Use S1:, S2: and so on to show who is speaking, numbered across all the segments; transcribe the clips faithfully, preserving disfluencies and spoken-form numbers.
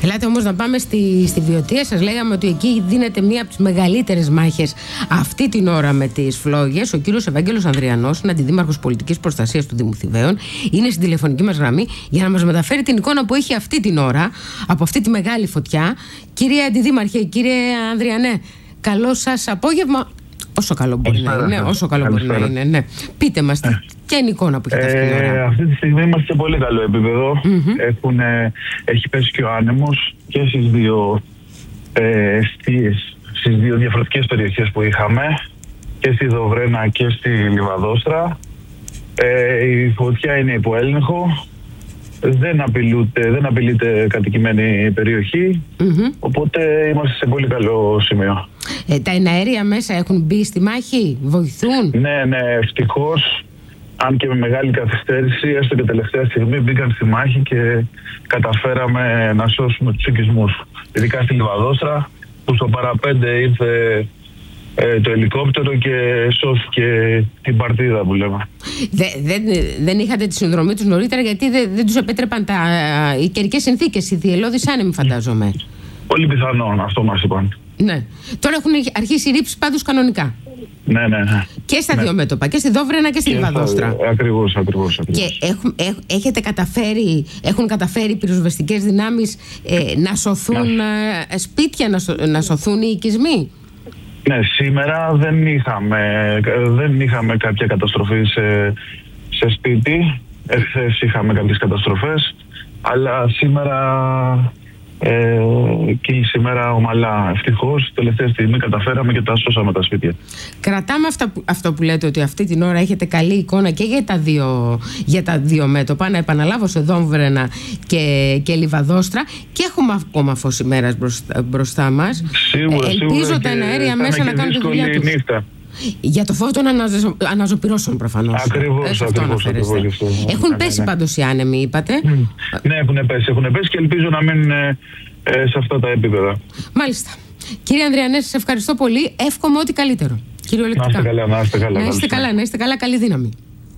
S1: Ελάτε όμως να πάμε στη, στη Βιωτία. Σας λέγαμε ότι εκεί δίνεται μία από τις μεγαλύτερες μάχες αυτή την ώρα με τις φλόγες. Ο κύριος Ευάγγελος Ανδριανός, είναι αντιδήμαρχος πολιτικής προστασίας του Δήμου Θηβαίων, είναι στην τηλεφωνική μας γραμμή για να μας μεταφέρει την εικόνα που έχει αυτή την ώρα από αυτή τη μεγάλη φωτιά. Κύριε Αντιδήμαρχε, κύριε Ανδριανέ, καλό σας απόγευμα. Όσο καλό μπορεί να είναι, όσο καλό μπορεί να είναι, ναι. Πείτε μας, ε. ποια είναι η εικόνα που έχετε αυτή την ώρα?
S2: Ε, αυτή τη στιγμή είμαστε σε πολύ καλό επίπεδο. Mm-hmm. Έχουν, ε, έχει πέσει και ο άνεμος και στις δύο, ε, στις, στις δύο διαφορετικές περιοχές που είχαμε, και στη Δοβρένα και στη Λιβαδόστρα. Ε, η φωτιά είναι υπό έλεγχο. Δεν, δεν απειλείται κατοικημένη περιοχή, mm-hmm. οπότε είμαστε σε πολύ καλό σημείο.
S1: Ε, τα εναέρια μέσα έχουν μπει στη μάχη, βοηθούν?
S2: Ναι, ναι, ευτυχώς, αν και με μεγάλη καθυστέρηση, έστω και τελευταία στιγμή μπήκαν στη μάχη και καταφέραμε να σώσουμε τους οικισμούς. Ειδικά στη Λιβαδόστρα, που στο παραπέντε ήρθε Ε, το ελικόπτερο και σώθηκε την παρτίδα που λέμε.
S1: Δεν, δεν, δεν είχατε τη συνδρομή τους νωρίτερα, γιατί δεν, δεν τους επέτρεπαν τα, οι καιρικές συνθήκες, οι διελώδεις άνεμοι, φαντάζομαι?
S2: Πολύ πιθανόν, αυτό μας είπαν.
S1: Ναι. Τώρα έχουν αρχίσει οι ρήψεις πάντως κανονικά.
S2: Ναι, ναι, ναι.
S1: Και στα
S2: ναι.
S1: δύο μέτωπα, και στη Δόβρενα και στη Λιβαδόστρα.
S2: Ακριβώς, ακριβώς, ακριβώς.
S1: Και έχουν, έχ, έχετε καταφέρει, έχουν καταφέρει οι πυροσβεστικές δυνάμεις ε, να σωθούν ναι. ε, σπίτια, να, σω, να σωθούν οι οικισμοί?
S2: Ναι, σήμερα δεν είχαμε, δεν είχαμε κάποια καταστροφή σε, σε σπίτι. Εχθές είχαμε κάποιες καταστροφές, αλλά σήμερα ε, και σήμερα ομαλά. Ευτυχώς, τελευταία στιγμή καταφέραμε και τα σώσαμε τα σπίτια.
S1: Κρατάμε αυτά που, αυτό που λέτε, ότι αυτή την ώρα έχετε καλή εικόνα και για τα δύο, για τα δύο μέτωπα. Να επαναλάβω, σε Δόμβρενα και, και Λιβαδόστρα, και έχουμε ακόμα φως ημέρας μπροστά, μπροστά μας.
S2: Σίγουρα,
S1: ε, ελπίζω
S2: σίγουρα,
S1: τα εναέρια μέσα να κάνουν τη δουλειά τους.
S2: Νύχτα.
S1: Για το φως των αναζω... αναζωπυρώσεων προφανώς.
S2: Ακριβώς, ακριβώς, ακριβώς.
S1: Έχουν ναι, πέσει ναι. πάντως οι άνεμοι, είπατε?
S2: Mm. Ναι, έχουν πέσει, έχουν πέσει και ελπίζω να μείνουν ε, σε αυτά τα επίπεδα.
S1: Μάλιστα. Κύριε Ανδριανέ, σας ευχαριστώ πολύ. Εύχομαι ό,τι καλύτερο. Κυριολεκτικά.
S2: Να είστε καλά, να είστε καλά.
S1: Να είστε καλά, να είστε καλά. Καλή δύναμη.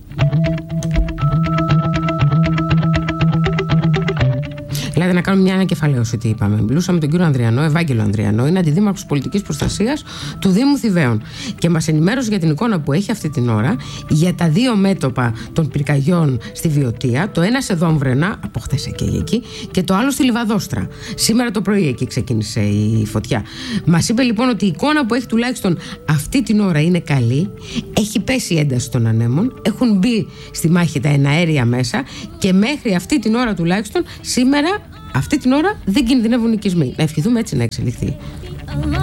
S1: Δηλαδή, να κάνουμε μια ανακεφαλαίωση τι είπαμε. Μιλούσαμε με τον κύριο Ανδριανό, Ευάγγελο Ανδριανό, είναι αντιδήμαρχος πολιτικής προστασίας του Δήμου Θηβαίων. Και μας ενημέρωσε για την εικόνα που έχει αυτή την ώρα για τα δύο μέτωπα των πυρκαγιών στη Βιωτία. Το ένα σε Δόμβρενα, από χθες εκεί, εκεί, και το άλλο στη Λιβαδόστρα. Σήμερα το πρωί εκεί ξεκίνησε η φωτιά. Μας είπε λοιπόν ότι η εικόνα που έχει τουλάχιστον αυτή την ώρα είναι καλή. Έχει πέσει η ένταση των ανέμων, έχουν μπει στη μάχη τα εναέρια μέσα και μέχρι αυτή την ώρα τουλάχιστον σήμερα. Αυτή την ώρα δεν κινδυνεύουν οικισμοί. Να ευχηθούμε έτσι να εξελιχθεί.